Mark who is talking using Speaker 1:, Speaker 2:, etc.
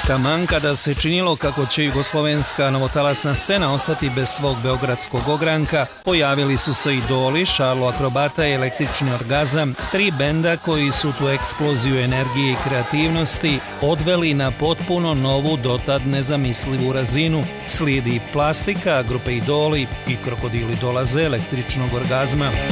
Speaker 1: Taman kada se činilo kako će jugoslovenska novotalasna scena ostati bez svog beogradskog ogranka, pojavili su se Idoli, Šarlo Akrobata i Električni orgazam, 3 benda koji su tu eksploziju energije i kreativnosti odveli na potpuno novu, dotad nezamislivu razinu. Slijedi Plastika, grupe Idoli i Krokodili dolaze Električnog orgazma.